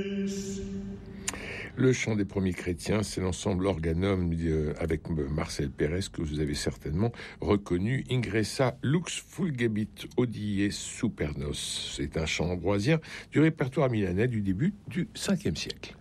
Le chant des premiers chrétiens, c'est l'ensemble organum avec Marcel Pérez que vous avez certainement reconnu. Ingressa lux fulgebit odie supernos. C'est un chant ambroisien du répertoire milanais du début du 5e siècle.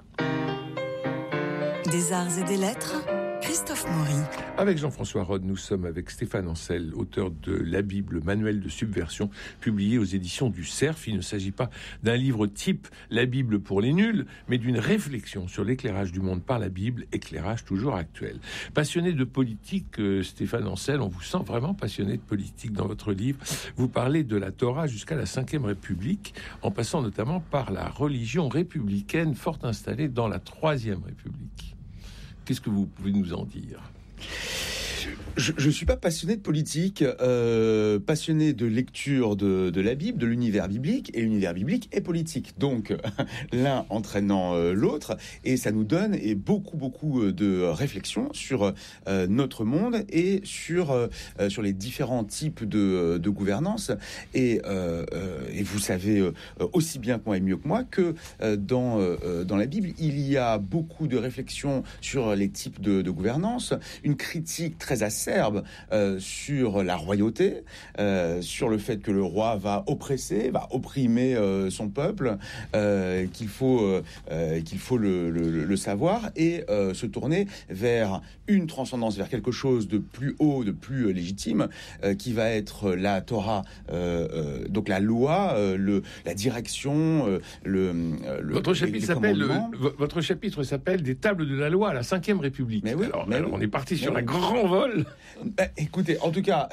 Des arts et des lettres, Christophe Maury. Avec Jean-François Rode, nous sommes avec Stéphane Ancel, auteur de La Bible, manuel de subversion, publié aux éditions du Cerf. Il ne s'agit pas d'un livre type La Bible pour les nuls, mais d'une réflexion sur l'éclairage du monde par la Bible, éclairage toujours actuel. Passionné de politique, Stéphane Ancel, on vous sent vraiment passionné de politique dans votre livre. Vous parlez de la Torah jusqu'à la 5e République, en passant notamment par la religion républicaine fort installée dans la 3e République. Qu'est-ce que vous pouvez nous en dire ? Je ne suis pas passionné de politique, passionné de lecture de la Bible, de l'univers biblique, et l'univers biblique est politique. Donc, l'un entraînant l'autre, et ça nous donne beaucoup de réflexions sur notre monde et sur les différents types de gouvernance. Et vous savez aussi bien que moi et mieux que moi que dans la Bible, il y a beaucoup de réflexions sur les types de gouvernance, une critique très acerbe sur la royauté, sur le fait que le roi va opprimer son peuple, qu'il faut le savoir et se tourner vers une transcendance, vers quelque chose de plus haut, de plus légitime, qui va être la Torah, donc la loi, la direction, votre chapitre s'appelle Des tables de la loi à la 5e République. Mais oui, alors on est parti sur un grand vol. Écoutez, en tout cas,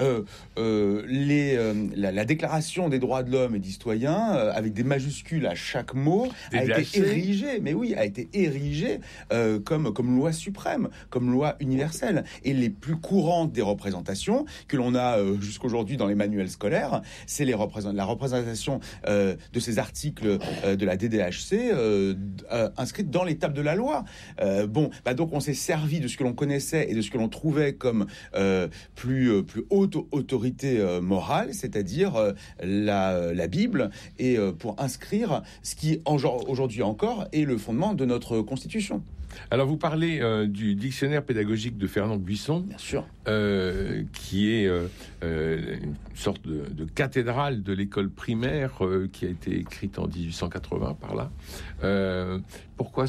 la Déclaration des droits de l'homme et du citoyen, avec des majuscules à chaque mot, a été érigée comme loi suprême, comme loi universelle. Et les plus courantes des représentations que l'on a jusqu'aujourd'hui dans les manuels scolaires, c'est la représentation de ces articles de la DDHC inscrites dans les tables de la loi. Donc on s'est servi de ce que l'on connaissait et de ce que l'on trouvait comme plus haute autorité morale, c'est-à-dire la Bible, et pour inscrire ce qui aujourd'hui encore est le fondement de notre Constitution. Alors vous parlez du dictionnaire pédagogique de Fernand Buisson, bien sûr, qui est une sorte de cathédrale de l'école primaire qui a été écrite en 1880 par là. Pourquoi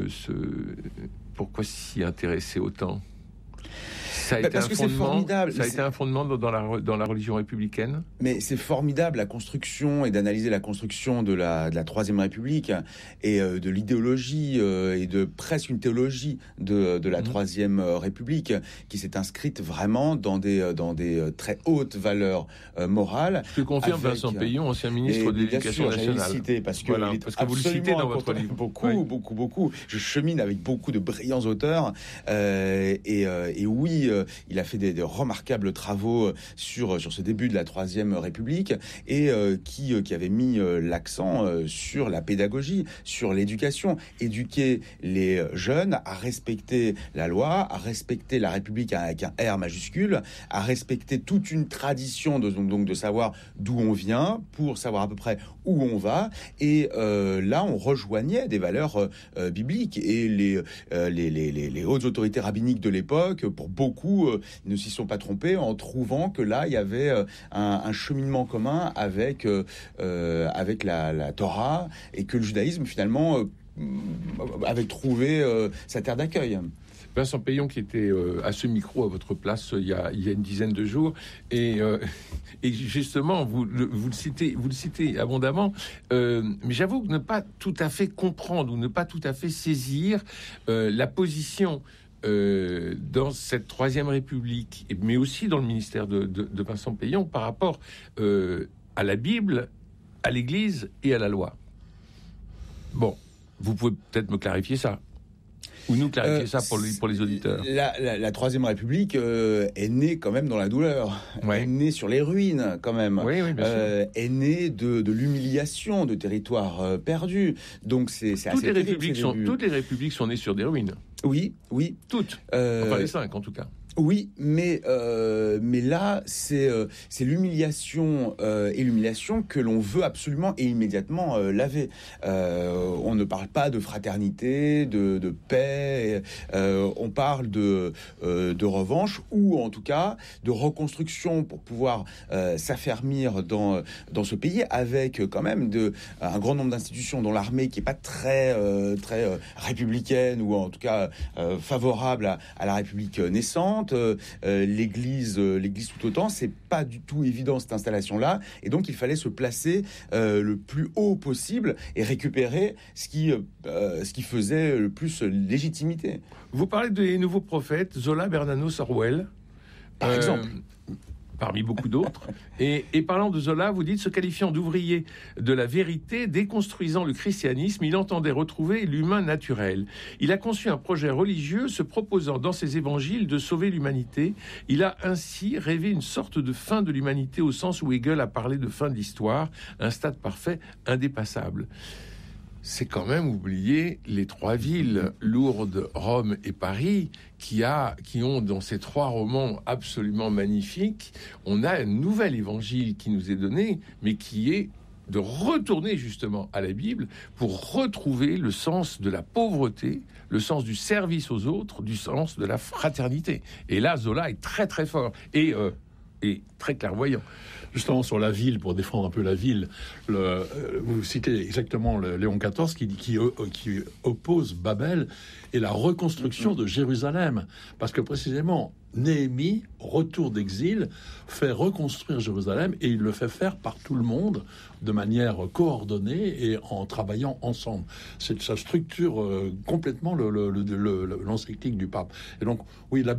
s'y intéresser autant ? Ça a été parce que c'est formidable. Ça a été un fondement dans la religion républicaine. Mais c'est formidable, la construction, et d'analyser la construction de la 3e République et de l'idéologie et de presque une théologie de la 3e République qui s'est inscrite vraiment dans des très hautes valeurs morales. Ce que confirme Vincent Peillon, ancien ministre de l'Éducation nationale. J'allais le citer parce que vous le citez dans votre livre. Beaucoup. Je chemine avec beaucoup de brillants auteurs et oui, il a fait des remarquables travaux sur ce début de la 3e République et qui avait mis l'accent sur la pédagogie, sur l'éducation, éduquer les jeunes à respecter la loi, à respecter la République avec un R majuscule, à respecter toute une tradition de savoir d'où on vient pour savoir à peu près où on va. Et là, on rejoignait des valeurs bibliques et les hautes autorités rabbiniques de l'époque, pour beaucoup, ne s'y sont pas trompés en trouvant que là, il y avait un cheminement commun avec la Torah et que le judaïsme, finalement, avait trouvé sa terre d'accueil. Vincent Peillon, qui était à ce micro à votre place il y a une dizaine de jours, et justement vous le citez abondamment, mais j'avoue ne pas tout à fait comprendre ou ne pas tout à fait saisir la position dans cette 3e République, mais aussi dans le ministère de Vincent Peillon par rapport à la Bible, à l'Église et à la loi. Bon, vous pouvez peut-être me clarifier ça. Ou nous clarifier ça pour les auditeurs. La 3e République est née quand même dans la douleur. Ouais. Est née sur les ruines quand même. Oui, bien sûr. Est née de l'humiliation de territoires perdus. Donc c'est toutes les républiques sont nées sur des ruines. Oui. Toutes. Enfin les 5 en tout cas. Oui, mais là, c'est l'humiliation et l'humiliation que l'on veut absolument et immédiatement laver. On ne parle pas de fraternité, de paix, on parle de revanche ou en tout cas de reconstruction pour pouvoir s'affermir dans ce pays avec quand même un grand nombre d'institutions, dont l'armée qui est pas très républicaine ou en tout cas favorable à la République naissante. L'église tout autant, c'est pas du tout évident cette installation-là, et donc il fallait se placer le plus haut possible et récupérer ce qui faisait le plus légitimité. Vous parlez des nouveaux prophètes, Zola, Bernanos, Orwell, par exemple. Parmi beaucoup d'autres. Et parlant de Zola, vous dites, se qualifiant d'ouvrier de la vérité, déconstruisant le christianisme, il entendait retrouver l'humain naturel. Il a conçu un projet religieux se proposant dans ses évangiles de sauver l'humanité. Il a ainsi rêvé une sorte de fin de l'humanité au sens où Hegel a parlé de fin de l'histoire, un stade parfait, indépassable. C'est quand même oublier les trois villes, Lourdes, Rome et Paris, qui ont dans ces trois romans absolument magnifiques, on a un nouvel évangile qui nous est donné, mais qui est de retourner justement à la Bible pour retrouver le sens de la pauvreté, le sens du service aux autres, du sens de la fraternité. Et là, Zola est très très fort et très clairvoyant. Justement, sur la ville, pour défendre un peu la ville, vous citez exactement Léon XIV qui oppose Babel et la reconstruction de Jérusalem. Parce que précisément, Néhémie, retour d'exil, fait reconstruire Jérusalem et il le fait faire par tout le monde de manière coordonnée et en travaillant ensemble. Ça structure complètement l'encyclique du pape. Et donc, oui, la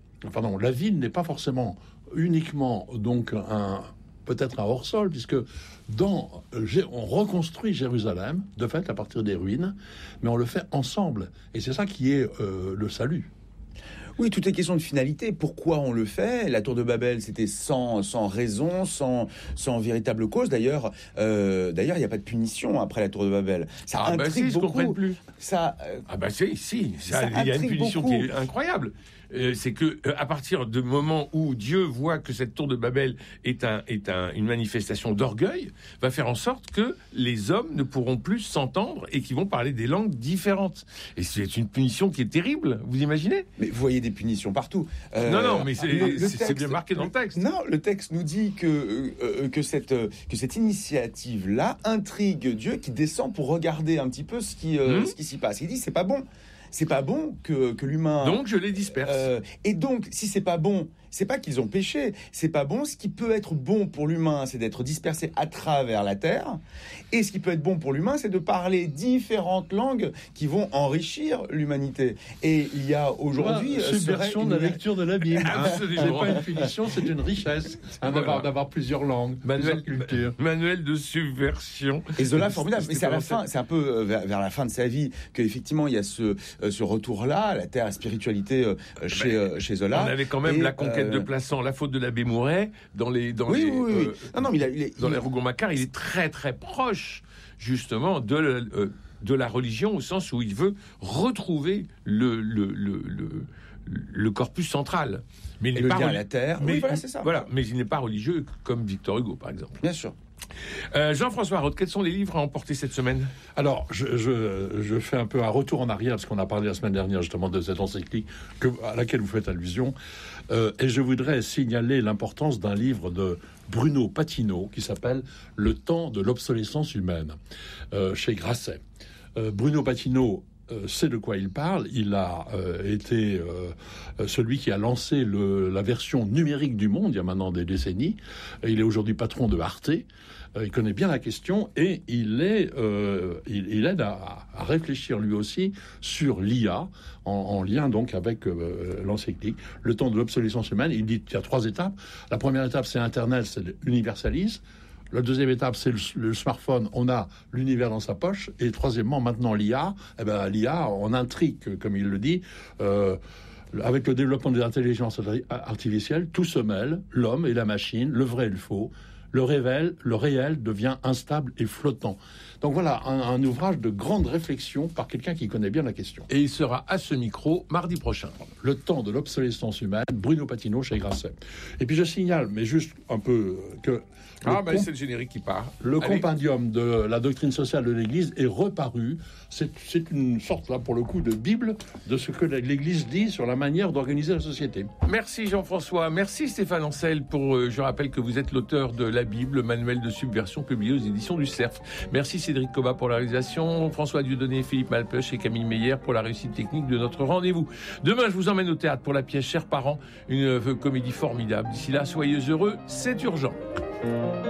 ville n'est pas forcément uniquement donc peut-être un hors-sol, puisque on reconstruit Jérusalem, de fait, à partir des ruines, mais on le fait ensemble. Et c'est ça qui est le salut. Oui, tout est question de finalité. Pourquoi on le fait ? La tour de Babel, c'était sans raison, sans véritable cause. D'ailleurs, il n'y a pas de punition après la tour de Babel. Ça intrigue beaucoup. Je comprends plus. Ça. Il y a une punition beaucoup. qui est incroyable. C'est que à partir du moment où Dieu voit que cette tour de Babel est une manifestation d'orgueil, va faire en sorte que les hommes ne pourront plus s'entendre et qu'ils vont parler des langues différentes. Et c'est une punition qui est terrible. Vous imaginez ? Mais vous voyez des punitions partout. Non, mais c'est bien marqué dans le texte. Non, le texte nous dit que cette initiative-là intrigue Dieu qui descend pour regarder un petit peu ce qui s'y passe. Il dit c'est pas bon. C'est pas bon que l'humain. Donc je les disperse. Et donc, si c'est pas bon, c'est pas qu'ils ont péché. C'est pas bon. Ce qui peut être bon pour l'humain, c'est d'être dispersé à travers la terre. Et ce qui peut être bon pour l'humain, c'est de parler différentes langues qui vont enrichir l'humanité. Et il y a aujourd'hui subversion de la lecture de la Bible. C'est pas une punition, c'est une richesse d'avoir plusieurs langues, plusieurs cultures. Manuel de subversion. Et Zola, formidable. Mais c'est à la fin, c'est un peu vers la fin de sa vie qu'effectivement il y a ce retour-là, la terre, la spiritualité chez Zola. On avait quand même la conquête de Plassans, la faute de l'abbé Mouret dans les Rougon-Macquart. Il est très très proche justement de la religion au sens où il veut retrouver le corpus central. Mais il n'est pas à la terre. Mais, oui, voilà, c'est ça. Voilà, mais il n'est pas religieux comme Victor Hugo, par exemple. Bien sûr. Jean-François Roth, quels sont les livres à emporter cette semaine ? Alors, je fais un peu un retour en arrière, parce qu'on a parlé la semaine dernière justement de cette encyclique à laquelle vous faites allusion, et je voudrais signaler l'importance d'un livre de Bruno Patino qui s'appelle « Le temps de l'obsolescence humaine » chez Grasset. Bruno Patino sait de quoi il parle. Il a été celui qui a lancé la version numérique du Monde il y a maintenant des décennies. Il est aujourd'hui patron de Arte. Il connaît bien la question et il aide à réfléchir lui aussi sur l'IA en lien donc avec l'encyclique. Le temps de l'obsolescence humaine, il dit qu'il y a 3 étapes. La première étape, c'est Internet, c'est l'universalisme. La deuxième étape, c'est le smartphone. On a l'univers dans sa poche. Et troisièmement, maintenant, l'IA. L'IA, on intrigue, comme il le dit. Avec le développement des intelligences artificielles, tout se mêle. L'homme et la machine, le vrai et le faux. Le réel devient instable et flottant. Donc voilà, un ouvrage de grande réflexion par quelqu'un qui connaît bien la question. Et il sera à ce micro mardi prochain. Le temps de l'obsolescence humaine, Bruno Patinaud chez Grasset. Et puis je signale, mais juste un peu, que c'est le générique qui part. le Allez. compendium de la doctrine sociale de l'Église est reparu. C'est une sorte, là, pour le coup, de Bible de ce que l'Église dit sur la manière d'organiser la société. Merci Jean-François, merci Stéphane Ancel pour, je rappelle que vous êtes l'auteur de la Bible, manuel de subversion publié aux éditions du Cerf. Merci Cédric Cobat pour la réalisation, François Dieudonné, Philippe Malpeuch et Camille Meyer pour la réussite technique de notre rendez-vous. Demain, je vous emmène au théâtre pour la pièce Chers parents, une comédie formidable. D'ici là, soyez heureux, c'est urgent.